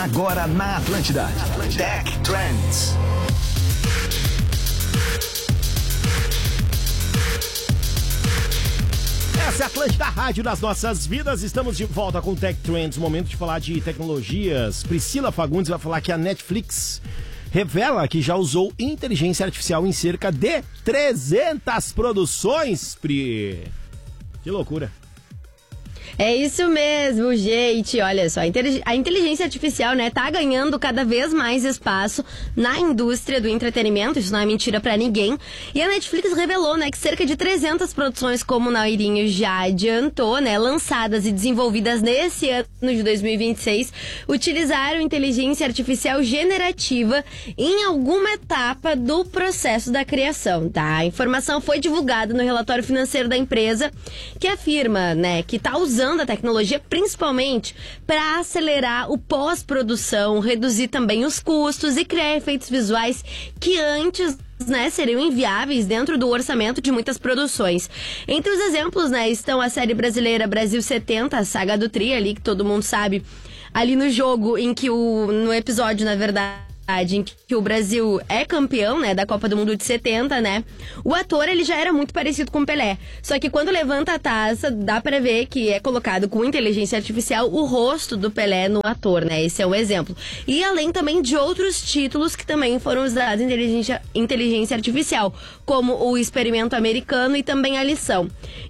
Agora na Atlântida. Tech Trends. Essa é a Atlântida, a rádio das nossas vidas. Estamos de volta com o Tech Trends, momento de falar de tecnologias. Priscila Fagundes vai falar que a Netflix revela que já usou inteligência artificial em cerca de 300 produções, Pri. Que loucura. É isso mesmo, gente. Olha só, a inteligência artificial, né, tá ganhando cada vez mais espaço na indústria do entretenimento. Isso não é mentira pra ninguém. E a Netflix revelou, né, que cerca de 300 produções, como o Nairinho já adiantou, né, lançadas e desenvolvidas nesse ano de 2026, utilizaram inteligência artificial generativa em alguma etapa do processo da criação, tá? A informação foi divulgada no relatório financeiro da empresa, que afirma, né, que tá usando a tecnologia principalmente para acelerar o pós-produção, reduzir também os custos e criar efeitos visuais que antes, né, seriam inviáveis dentro do orçamento de muitas produções. Entre os exemplos, né, estão a série brasileira Brasil 70, a saga do Tri ali, que todo mundo sabe, ali no jogo em que no episódio, na verdade, em que o Brasil é campeão, né, da Copa do Mundo de 70, né, o ator, ele já era muito parecido com o Pelé, só que quando levanta a taça, dá pra ver que é colocado com inteligência artificial o rosto do Pelé no ator, né, esse é um exemplo. E além também de outros títulos que também foram usados em inteligência artificial, como o Experimento Americano e também A Lição.